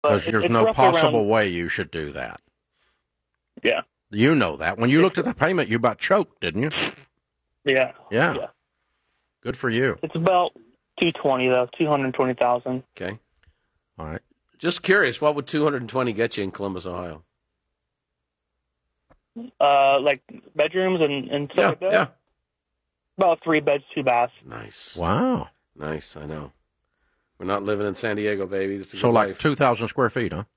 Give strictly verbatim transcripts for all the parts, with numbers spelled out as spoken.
Because there's no possible around... way you should do that. Yeah. You know that. When you looked at the payment, you about choked, didn't you? Yeah. Yeah. yeah. Good for you. It's about two twenty though, two hundred twenty thousand. Okay. All right. Just curious, what would two hundred twenty get you in Columbus, Ohio? Uh, like bedrooms and, and stuff yeah, like that? Yeah. About three beds, two baths. Nice. Wow. Nice, I know. We're not living in San Diego, baby. This is a so good like life. two thousand square feet, huh?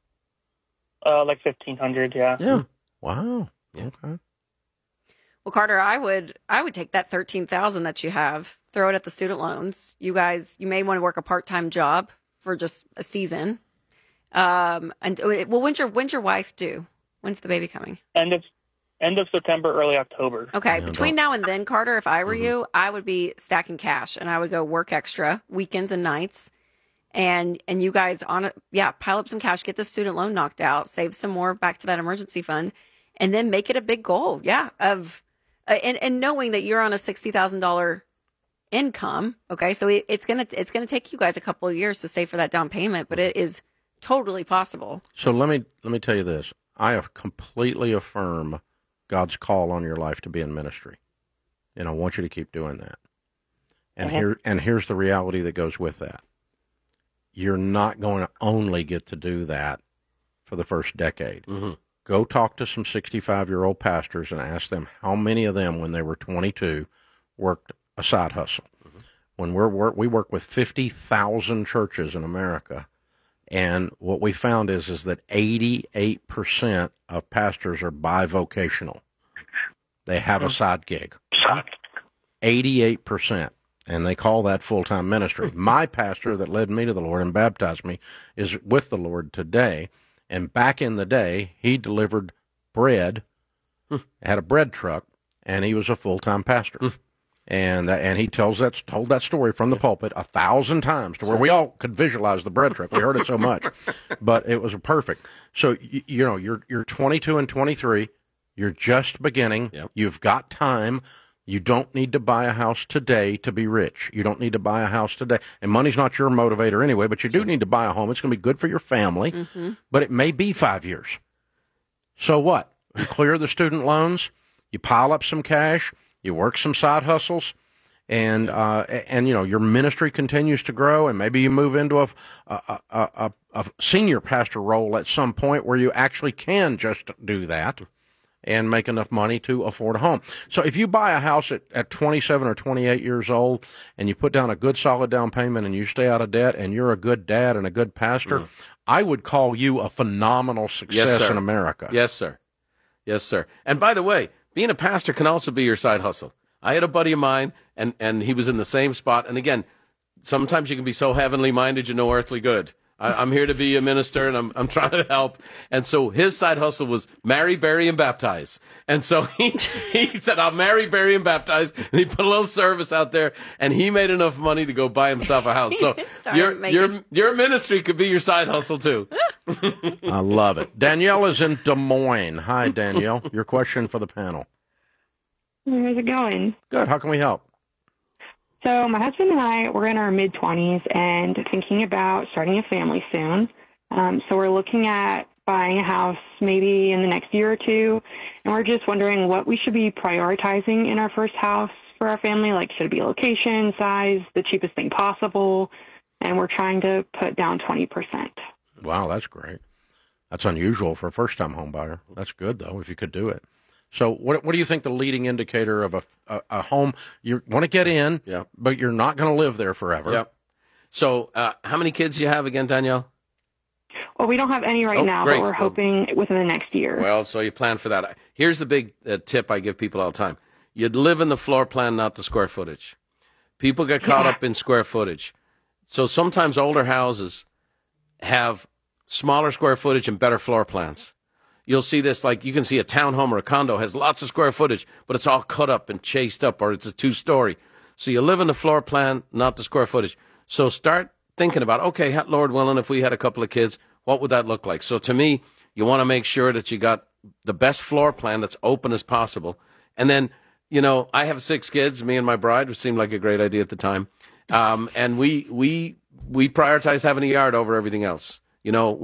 Uh, like fifteen hundred, yeah. Yeah. Wow. Yeah. Okay. Well, Carter, I would I would take that thirteen thousand that you have, throw it at the student loans. You guys, you may want to work a part-time job for just a season. Um, and well, when's your when's your wife due? When's the baby coming? End of end of September, early October. Okay, Yeah, between don't... now and then, Carter, if I were mm-hmm. you, I would be stacking cash and I would go work extra weekends and nights. And and you guys on it, yeah, pile up some cash, get the student loan knocked out, save some more back to that emergency fund, and then make it a big goal. Yeah, of uh, and and knowing that you're on a sixty thousand dollar income. Okay, so it, it's gonna it's gonna take you guys a couple of years to save for that down payment, but it is totally possible. So let me let me tell you this: I completely affirm God's call on your life to be in ministry, and I want you to keep doing that. And uh-huh. here and here's the reality that goes with that. You're not going to only get to do that for the first decade. Mm-hmm. Go talk to some sixty-five-year-old pastors and ask them how many of them, when they were twenty-two, worked a side hustle. Mm-hmm. When we're work, we work with fifty thousand churches in America, and what we found is is that eighty-eight percent of pastors are bivocational. They have mm-hmm. a side gig. eighty-eight percent. And they call that full-time ministry. My pastor that led me to the Lord and baptized me is with the Lord today. And back in the day, he delivered bread, had a bread truck, and he was a full-time pastor. and uh, and he tells that told that story from the pulpit a thousand times to where we all could visualize the bread truck. We heard it so much, but it was perfect. So you, you know, you're you're twenty-two and twenty-three. You're just beginning. Yep. You've got time. You don't need to buy a house today to be rich. You don't need to buy a house today. And money's not your motivator anyway, but you do need to buy a home. It's going to be good for your family, mm-hmm. but it may be five years. So what? You clear the student loans, you pile up some cash, you work some side hustles, and, uh, and you know, your ministry continues to grow, and maybe you move into a, a, a, a, a senior pastor role at some point where you actually can just do that and make enough money to afford a home. So if you buy a house at, at twenty-seven or twenty-eight years old and you put down a good solid down payment and you stay out of debt and you're a good dad and a good pastor, mm. I would call you a phenomenal success yes, in America. Yes, sir. Yes, sir. And by the way, being a pastor can also be your side hustle. I had a buddy of mine, and, and he was in the same spot. And again, sometimes you can be so heavenly minded, you know earthly good. I, I'm here to be a minister, and I'm I'm trying to help. And so his side hustle was marry, bury, and baptize. And so he he said, I'll marry, bury, and baptize. And he put a little service out there, and he made enough money to go buy himself a house. So your making... your your ministry could be your side hustle too. I love it. Danielle is in Des Moines. Hi, Danielle. Your question for the panel. How's it going? Good. How can we help? So my husband and I, we're in our mid-twenties and thinking about starting a family soon. Um, so we're looking at buying a house maybe in the next year or two, and we're just wondering what we should be prioritizing in our first house for our family. Like, should it be location, size, the cheapest thing possible? And we're trying to put down twenty percent. Wow, that's great. That's unusual for a first-time home buyer. That's good, though, if you could do it. So what what do you think the leading indicator of a a, a home? You want to get in, yeah. but you're not going to live there forever. Yep. So uh, how many kids do you have again, Danielle? Well, we don't have any right oh, now, great. but we're hoping within the next year. Well, so you plan for that. Here's the big uh, tip I give people all the time. You'd live in the floor plan, not the square footage. People get caught yeah. up in square footage. So sometimes older houses have smaller square footage and better floor plans. You'll see this, like you can see a townhome or a condo has lots of square footage, but it's all cut up and chased up, or it's a two-story. So you live in the floor plan, not the square footage. So start thinking about, okay, Lord willing, if we had a couple of kids, what would that look like? So to me, you want to make sure that you got the best floor plan that's open as possible. And then, you know, I have six kids, me and my bride, which seemed like a great idea at the time. Um, and we we we prioritize having a yard over everything else. You know,